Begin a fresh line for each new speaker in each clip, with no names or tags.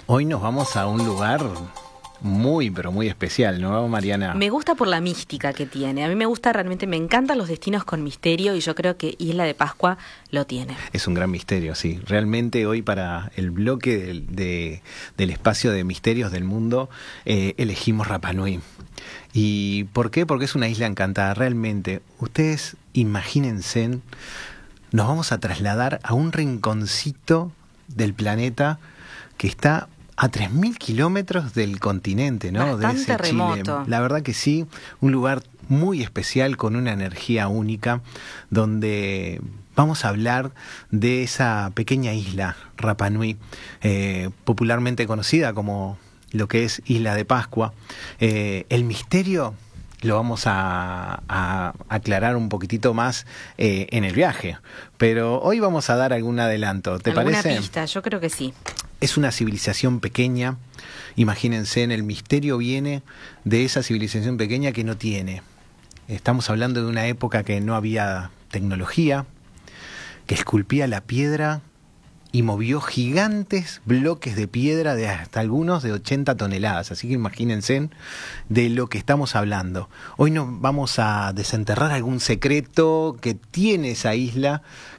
Hoy nos vamos a un lugar muy, pero muy especial, ¿no, Mariana?
Me gusta por la mística que tiene. A mí me gusta realmente, me encantan los destinos con misterio y yo creo que Isla de Pascua lo tiene.
Es un gran misterio, sí. Realmente hoy para el bloque del espacio de misterios del mundo elegimos Rapa Nui. ¿Y por qué? Porque es una isla encantada. Realmente, ustedes imagínense, nos vamos a trasladar a un rinconcito del planeta que está a 3.000 kilómetros del continente, ¿no?
Bastante
de ese
remoto.
Chile. La verdad que sí, un lugar muy especial con una energía única, donde vamos a hablar de esa pequeña isla, Rapa Nui, popularmente conocida como lo que es Isla de Pascua. El misterio lo vamos a aclarar un poquitito más en el viaje, pero hoy vamos a dar algún adelanto, ¿te
¿Alguna
parece?
pista? Yo creo que sí.
Es una civilización pequeña, imagínense, el misterio viene de esa civilización pequeña que no tiene. Estamos hablando de una época que no había tecnología, que esculpía la piedra y movió gigantes bloques de piedra de hasta algunos de 80 toneladas. Así que imagínense de lo que estamos hablando. Hoy nos vamos a desenterrar algún secreto que tiene esa isla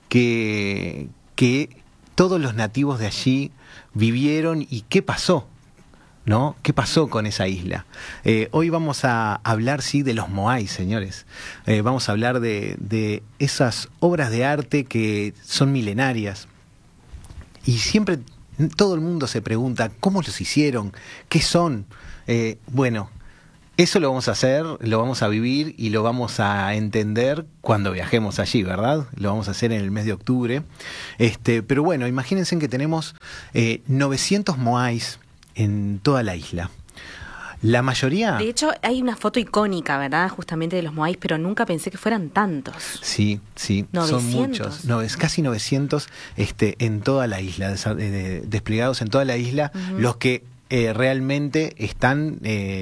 que todos los nativos de allí vivieron y qué pasó, ¿no? ¿Qué pasó con esa isla? Hoy vamos a hablar, sí, de los Moai, señores. Vamos a hablar de esas obras de arte que son milenarias. Y siempre todo el mundo se pregunta, ¿cómo los hicieron? ¿Qué son? Bueno, eso lo vamos a hacer, lo vamos a vivir y lo vamos a entender cuando viajemos allí, ¿verdad? Lo vamos a hacer en el mes de octubre. Pero bueno, imagínense que tenemos 900 moais en toda la isla. La mayoría...
De hecho, hay una foto icónica, ¿verdad? Justamente de los Moais, pero nunca pensé que fueran tantos.
Sí,
900.
Son muchos, casi 900 en toda la isla, desplegados en toda la isla, los que realmente están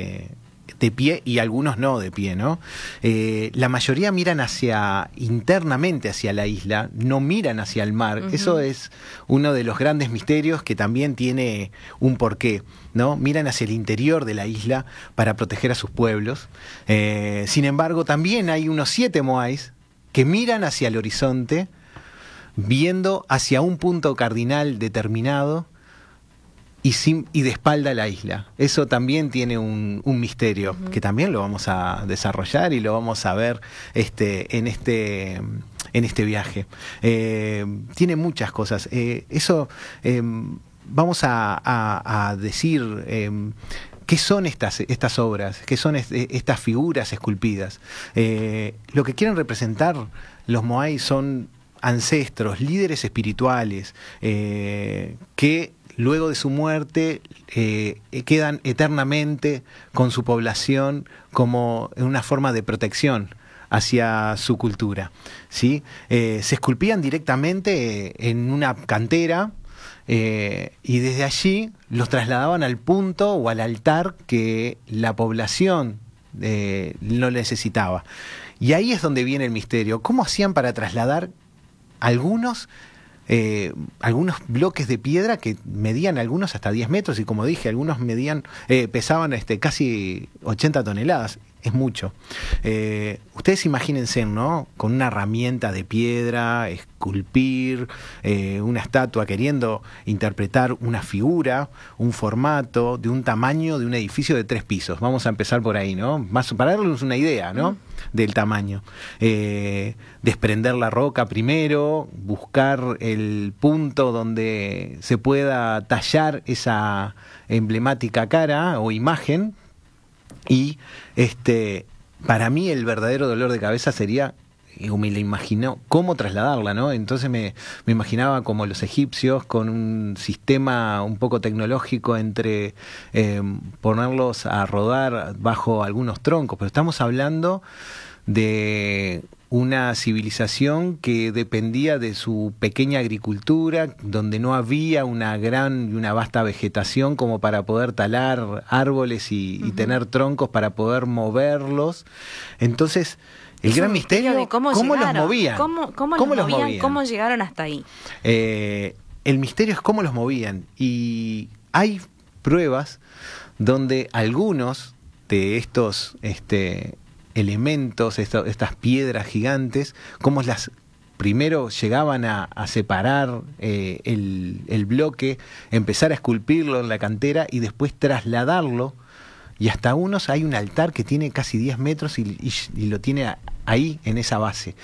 de pie y algunos no de pie, ¿no? La mayoría miran internamente hacia la isla, no miran hacia el mar. Eso es uno de los grandes misterios que también tiene un porqué, ¿no? Miran hacia el interior de la isla para proteger a sus pueblos. Sin embargo, también hay unos 7 moais que miran hacia el horizonte, viendo hacia un punto cardinal determinado y de espalda a la isla. Eso también tiene un misterio que también lo vamos a desarrollar y lo vamos a ver en este viaje. Tiene muchas cosas. Vamos a decir qué son estas obras, qué son estas figuras esculpidas. Lo que quieren representar los Moai son ancestros, líderes espirituales que luego de su muerte quedan eternamente con su población como en una forma de protección hacia su cultura, ¿sí? Se esculpían directamente en una cantera y desde allí los trasladaban al punto o al altar que la población lo necesitaba. Y ahí es donde viene el misterio. ¿Cómo hacían para trasladar algunos bloques de piedra que medían algunos hasta 10 metros y, como dije, algunos pesaban casi 80 toneladas? Es mucho. Ustedes imagínense, ¿no? Con una herramienta de piedra, esculpir una estatua, queriendo interpretar una figura, un formato de un tamaño de un edificio de 3 pisos. Vamos a empezar por ahí, ¿no? Más para darles una idea, ¿no? Del tamaño. Desprender la roca primero, buscar el punto donde se pueda tallar esa emblemática cara o imagen. Y para mí el verdadero dolor de cabeza sería, o me lo imagino, cómo trasladarla, ¿no? Entonces me imaginaba como los egipcios con un sistema un poco tecnológico entre ponerlos a rodar bajo algunos troncos, pero estamos hablando de una civilización que dependía de su pequeña agricultura, donde no había una gran y una vasta vegetación como para poder talar árboles y tener troncos para poder moverlos. Entonces, el gran misterio
de cómo
los
llegaron,
movían.
¿Cómo los movían? ¿Cómo llegaron hasta ahí?
El misterio es cómo los movían. Y hay pruebas donde algunos de estos elementos, estas piedras gigantes, cómo las primero llegaban a separar el bloque, empezar a esculpirlo en la cantera y después trasladarlo. Y hasta unos hay un altar que tiene casi 10 metros y lo tiene ahí en esa base.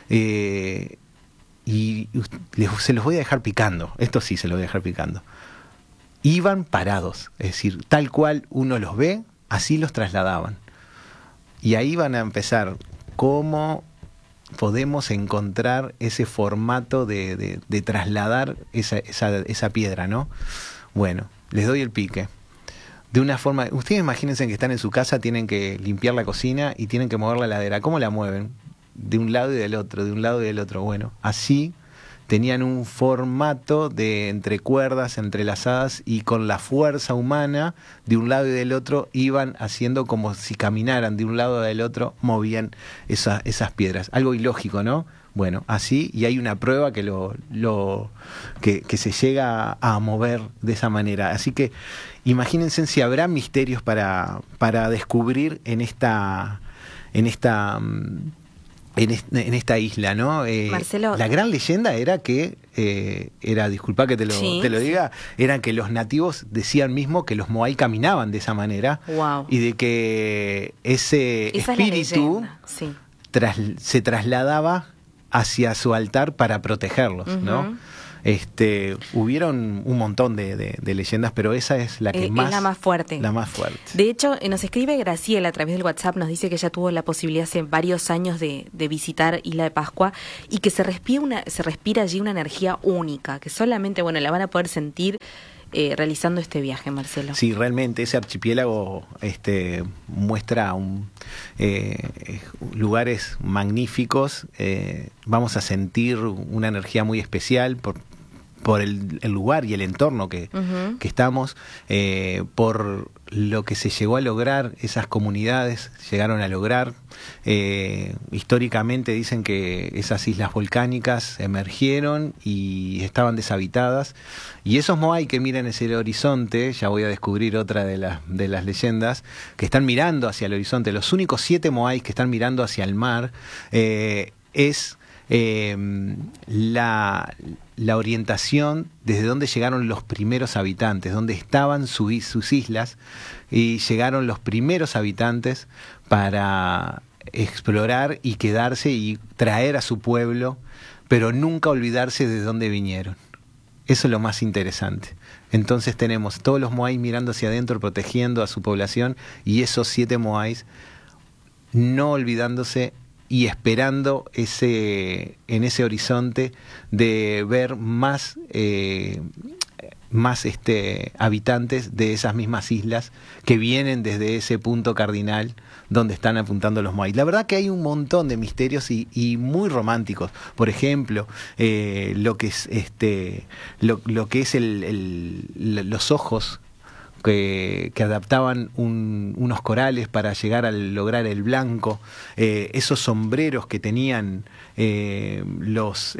Se los voy a dejar picando. Esto sí se los voy a dejar picando. Iban parados, es decir, tal cual uno los ve, así los trasladaban. Y ahí van a empezar cómo podemos encontrar ese formato de trasladar esa piedra, ¿no? Bueno, les doy el pique. De una forma, ustedes imagínense que están en su casa, tienen que limpiar la cocina y tienen que mover la heladera. ¿Cómo la mueven? De un lado y del otro, de un lado y del otro. Bueno, así tenían un formato de entre cuerdas entrelazadas y con la fuerza humana de un lado y del otro iban haciendo como si caminaran de un lado y del otro, movían esas piedras. Algo ilógico, ¿no? Bueno, así, y hay una prueba que que se llega a mover de esa manera. Así que imagínense si habrá misterios para descubrir en esta isla, ¿no?
Marcelo,
la gran leyenda era que disculpa que te lo diga, era que los nativos decían mismo que los Moai caminaban de esa manera.
Wow.
Y de que ese espíritu se trasladaba hacia su altar para protegerlos, ¿no? Hubieron un montón de leyendas, pero esa es la que más...
Es la más fuerte.
La más fuerte.
De hecho, nos escribe Graciela a través del WhatsApp, nos dice que ella tuvo la posibilidad hace varios años de visitar Isla de Pascua y que se respira allí una energía única, que solamente, la van a poder sentir realizando este viaje, Marcelo.
Sí, realmente ese archipiélago muestra lugares magníficos. Vamos a sentir una energía muy especial por el lugar y el entorno que estamos, por lo que se llegó a lograr, esas comunidades llegaron a lograr. Históricamente dicen que esas islas volcánicas emergieron y estaban deshabitadas, y esos Moai que miran hacia el horizonte, ya voy a descubrir otra de las leyendas, que están mirando hacia el horizonte, los únicos 7 Moai que están mirando hacia el mar, es la orientación desde donde llegaron los primeros habitantes, donde estaban sus islas, y llegaron los primeros habitantes para explorar y quedarse y traer a su pueblo, pero nunca olvidarse de dónde vinieron. Eso es lo más interesante. Entonces tenemos todos los Moai mirando hacia adentro, protegiendo a su población, y esos 7 Moais no olvidándose y esperando en ese horizonte de ver más habitantes de esas mismas islas que vienen desde ese punto cardinal donde están apuntando los Moai. La verdad que hay un montón de misterios y muy románticos. Por ejemplo, lo que es los ojos que adaptaban unos corales para llegar a lograr el blanco, esos sombreros que tenían los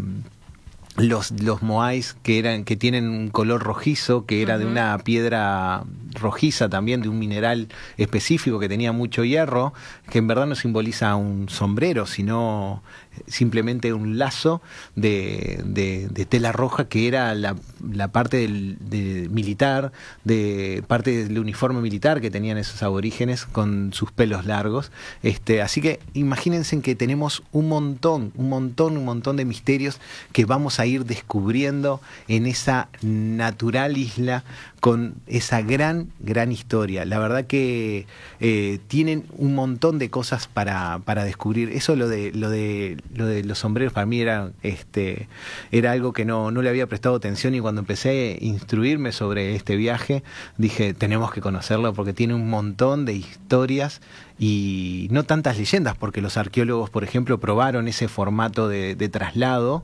Moais que tienen un color rojizo, que era de una piedra rojiza también, de un mineral específico que tenía mucho hierro, que en verdad no simboliza un sombrero, sino simplemente un lazo de tela roja, que era la parte militar, de parte del uniforme militar que tenían esos aborígenes con sus pelos largos. Así que imagínense que tenemos un montón de misterios que vamos a ir descubriendo en esa natural isla con esa gran historia. La verdad que tienen un montón de cosas para descubrir. Eso lo de los sombreros para mí era algo que no le había prestado atención, y cuando empecé a instruirme sobre este viaje dije, tenemos que conocerlo porque tiene un montón de historias y no tantas leyendas, porque los arqueólogos, por ejemplo, probaron ese formato de traslado.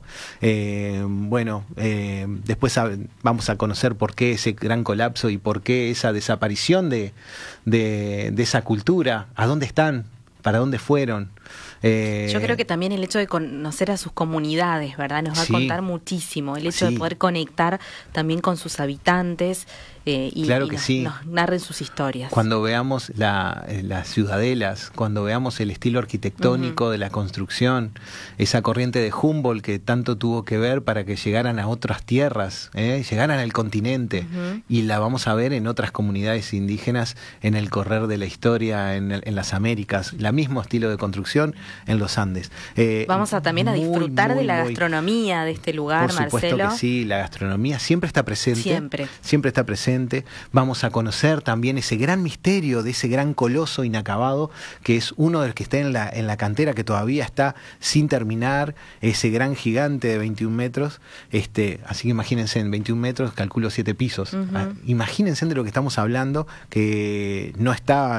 Después vamos a conocer por qué ese gran colapso y por qué esa desaparición de esa cultura, a dónde están, para dónde fueron.
Yo creo que también el hecho de conocer a sus comunidades, ¿verdad? Nos va a contar muchísimo. El hecho de poder conectar también con sus habitantes y nos narren sus historias.
Cuando veamos las ciudadelas, cuando veamos el estilo arquitectónico de la construcción, esa corriente de Humboldt que tanto tuvo que ver para que llegaran a otras tierras, llegaran al continente, y la vamos a ver en otras comunidades indígenas en el correr de la historia, en las Américas, el mismo estilo de construcción en los Andes.
Vamos también a disfrutar de la gastronomía de este lugar, Marcelo.
Por supuesto que sí, la gastronomía siempre está presente. Siempre está presente. Vamos a conocer también ese gran misterio de ese gran coloso inacabado, que es uno de los que está en la cantera, que todavía está sin terminar, ese gran gigante de 21 metros. Así que imagínense, en 21 metros, calculo 7 pisos. Imagínense de lo que estamos hablando, que no está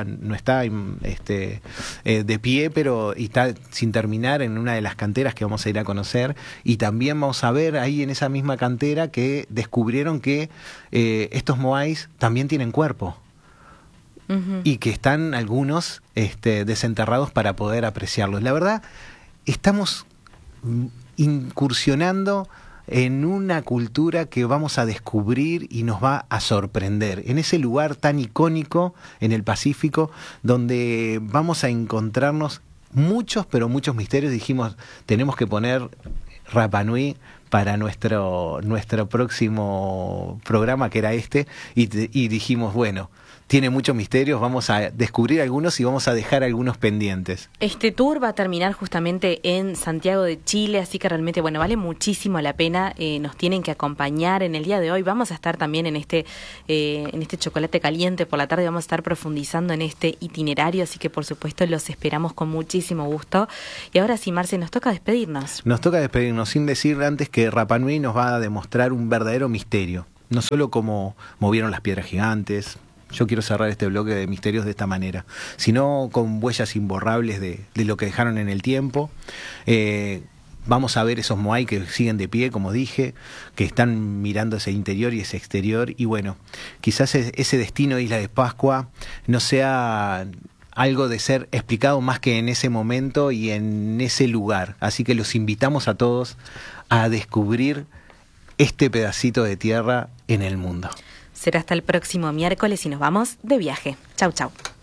de pie, pero está sin terminar en una de las canteras que vamos a ir a conocer. Y también vamos a ver ahí en esa misma cantera que descubrieron que estos moais también tienen cuerpo, y que están algunos desenterrados para poder apreciarlos. La verdad, estamos incursionando en una cultura que vamos a descubrir y nos va a sorprender, en ese lugar tan icónico en el Pacífico, donde vamos a encontrarnos muchos misterios. Dijimos, tenemos que poner Rapa Nui para nuestro próximo programa, que era y dijimos, bueno, tiene muchos misterios, vamos a descubrir algunos y vamos a dejar algunos pendientes.
Este tour va a terminar justamente en Santiago de Chile, así que realmente, bueno, vale muchísimo la pena. Nos tienen que acompañar en el día de hoy. Vamos a estar también en este chocolate caliente por la tarde, vamos a estar profundizando en este itinerario, así que por supuesto los esperamos con muchísimo gusto. Y ahora sí, Marce, nos toca despedirnos.
Nos toca despedirnos sin decir antes que Rapa Nui nos va a demostrar un verdadero misterio, no solo cómo movieron las piedras gigantes. Yo quiero cerrar este bloque de misterios de esta manera, sino con huellas imborrables de lo que dejaron en el tiempo. Vamos a ver esos moai que siguen de pie, como dije, que están mirando ese interior y ese exterior. Y bueno, quizás ese destino de Isla de Pascua no sea algo de ser explicado más que en ese momento y en ese lugar. Así que los invitamos a todos a descubrir este pedacito de tierra en el mundo.
Será hasta el próximo miércoles y nos vamos de viaje. Chau, chau.